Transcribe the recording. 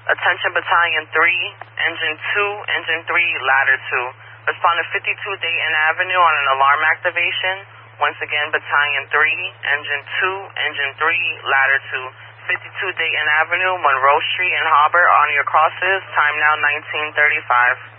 Attention Battalion 3, Engine 2, Engine 3, Ladder 2. Respond to 52 Dayton Avenue on an alarm activation. Once again, Battalion 3, Engine 2, Engine 3, Ladder 2. 52 Dayton Avenue, Monroe Street and Harbor on your crosses. Time now 19:35.